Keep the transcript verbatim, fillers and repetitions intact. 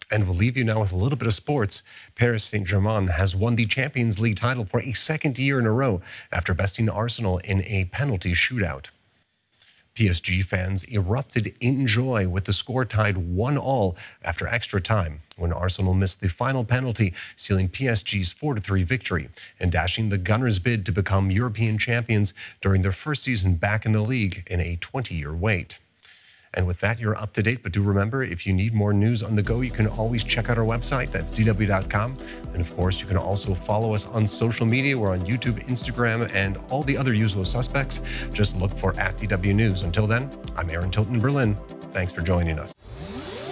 And we'll leave you now with a little bit of sports. Paris Saint-Germain has won the Champions League title for a second year in a row after besting Arsenal in a penalty shootout. P S G fans erupted in joy with the score tied one all after extra time when Arsenal missed the final penalty, sealing P S G's four to three victory and dashing the Gunners' bid to become European champions during their first season back in the league in a twenty-year wait. And with that, you're up to date. But do remember, if you need more news on the go, you can always check out our website. That's D W dot com. And of course, you can also follow us on social media. We're on YouTube, Instagram, and all the other usual suspects. Just look for at D W News. Until then, I'm Aaron Tilton in Berlin. Thanks for joining us.